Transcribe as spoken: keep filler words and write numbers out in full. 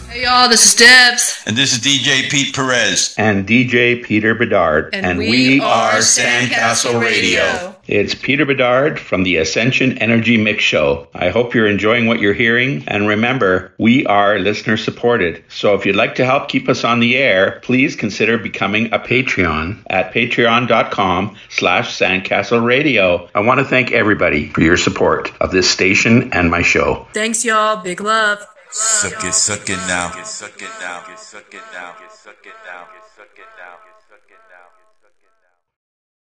Hey y'all, this is Debs. And this is D J Pete Perez. And D J Peter Bedard. And, and we, we are Sandcastle Radio. Radio. It's Peter Bedard from the Ascension Energy Mix Show. I hope you're enjoying what you're hearing. And remember, we are listener supported. So if you'd like to help keep us on the air, please consider becoming a Patreon at patreon.com slash Sandcastle Radio. I want to thank everybody for your support of this station and my show. Thanks, y'all. Big love. Suck it, suck it now. Suck it now. Suck it now. Suck it now. Suck it now.